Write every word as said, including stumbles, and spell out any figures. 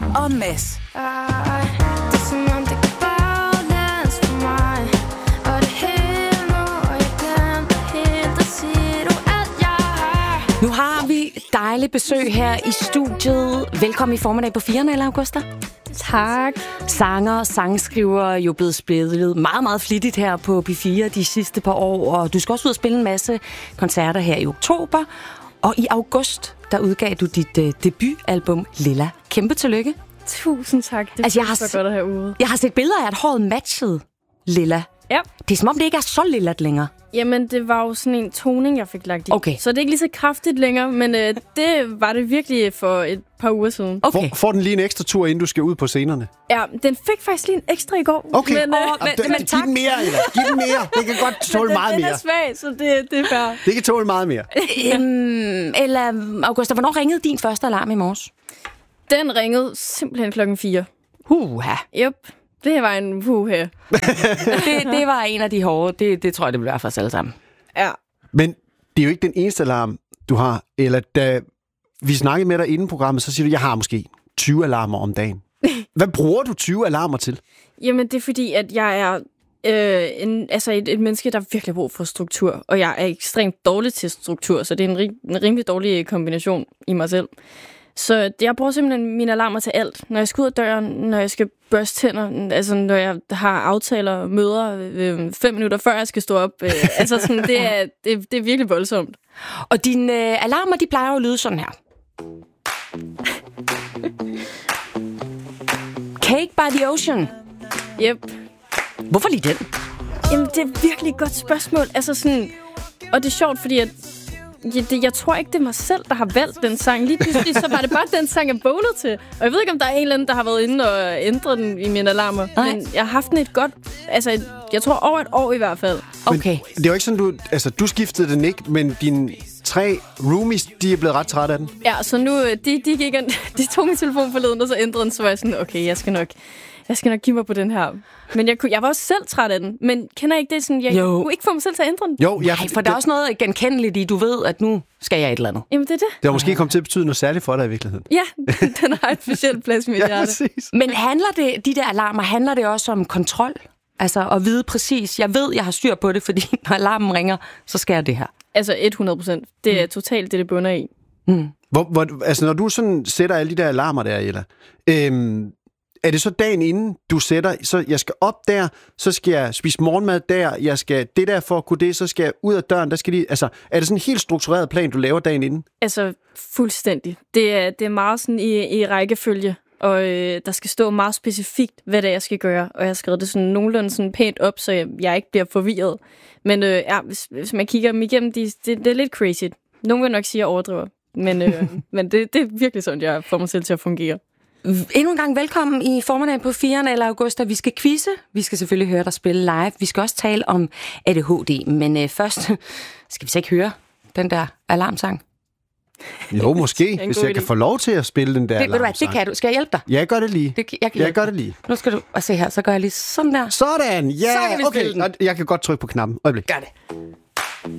og Mads. Nu har vi dejligt besøg her i studiet. Velkommen i formiddag på firerne, eller Augusta? Tak. Sanger, sangskriver er jo blevet spillet meget, meget flittigt her på P fire de sidste par år, og du skal også ud og spille en masse koncerter her i oktober. Og i august, der udgav du dit uh, debutalbum Lilla. Kæmpe tillykke. Tusind tak. Det er altså, jeg har så godt at have ude. Jeg har set billeder af, at håret matchede Lilla. Ja. Det er som om, det ikke er så lillat længere. Jamen, det var jo sådan en toning, jeg fik lagt i. Okay. Så det er ikke lige så kraftigt længere, men øh, det var det virkelig for et par uger siden. Okay. For, får den lige en ekstra tur, inden du skal ud på scenerne? Ja, den fik faktisk lige en ekstra i går. Okay. Men, øh, oh, men, men, men giv tak. den mere, eller giv den mere. Det kan godt tåle meget den mere. Den er svag, så det, det er fair. Det kan tåle meget mere. øhm, eller, Augusta, hvornår ringede din første alarm i morges? Den ringede simpelthen klokken fire. Huha. Yep. Det var en puha. det, det var en af de hårde. Det, det tror jeg, det bliver for os alle sammen. Ja. Men det er jo ikke den eneste alarm, du har. Eller da vi snakkede med dig inden programmet, så siger du, jeg har måske tyve alarmer om dagen. Hvad bruger du tyve alarmer til? Jamen, det er fordi, at jeg er øh, en, altså et, et menneske, der virkelig har brug for struktur. Og jeg er ekstremt dårlig til struktur, så det er en, rig, en rimelig dårlig kombination i mig selv. Så jeg bruger simpelthen mine alarmer til alt. Når jeg skal ud af døren, når jeg skal børste tænder, altså når jeg har aftaler, møder øh, fem minutter før jeg skal stå op. Øh, altså sådan, det, er, det, det er virkelig voldsomt. Og dine øh, alarmer, de plejer jo at lyde sådan her. Cake by the Ocean. Yep. Hvorfor lige den? Jamen, det er virkelig et godt spørgsmål. Altså sådan, og det er sjovt, fordi at Jeg, det, jeg tror ikke, det er mig selv, der har valgt den sang. Lige pludselig, så var det bare den sang, jeg vågnede til. Og jeg ved ikke, om der er en eller anden, der har været inde og ændret den i mine alarmer. Nej. Men jeg har haft den et godt... Altså, et, jeg tror over et år i hvert fald. Okay. Men det er jo ikke sådan, du... Altså, du skiftede den ikke, men dine tre roomies, de er blevet ret trætte af den. Ja, så nu... De, de, gik, de tog min telefon forleden, og så ændrede den, så var jeg sådan, okay, jeg skal nok... Jeg skal nok give mig på den her. Men jeg, kunne, jeg var også selv træt af den. Men kender ikke det sådan, jeg jo. kunne ikke få mig selv til at ændre den? Jo, jeg, Nej, for der er også noget genkendeligt i, du ved, at nu skal jeg et eller andet. Jamen, det er det. Det har måske kommet til at betyde noget særligt for dig i virkeligheden. Ja, den har et specielt plads i mit ja, hjerte. præcis. Men handler det, de der alarmer, handler det også om kontrol? Altså at vide præcis, jeg ved, jeg har styr på det, fordi når alarmen ringer, så skal jeg det her. Altså hundrede procent. Det er mm. totalt det, det bunder i. Mm. Hvor, hvor, altså, når du sådan sætter alle de der alarmer der, Ella, øhm, er det så dagen inden, du sætter, så jeg skal op der, så skal jeg spise morgenmad der, jeg skal det der for at kunne det, så skal jeg ud af døren, der skal lige, altså, er det sådan en helt struktureret plan, du laver dagen inden? Altså, fuldstændig. Det er, det er meget sådan i, i rækkefølge, og øh, der skal stå meget specifikt, hvad det er, jeg skal gøre, og jeg har skrevet det sådan nogenlunde sådan pænt op, så jeg, jeg ikke bliver forvirret. Men øh, ja, hvis, hvis man kigger dem igennem, de, det, det er lidt crazy. Nogen vil nok sige, at jeg overdriver, men, øh, men det, det er virkelig sådan, jeg får mig selv til at fungere. Endnu en gang velkommen i formiddag på firerne, eller Augusta. Vi skal quizze. Vi skal selvfølgelig høre dig spille live. Vi skal også tale om A D H D. Men øh, først skal vi så ikke høre den der alarmsang? Jo, måske. Hvis jeg kan få lov til at spille den der det, alarmsang. Det kan du. Skal jeg hjælpe dig? Ja, jeg gør det lige. Det, jeg, jeg gør det lige. Nu skal du og se her. Så gør jeg lige sådan der. Sådan, ja. Så kan vi okay. spille den. Jeg kan godt trykke på knappen. Øjeblik. Gør det.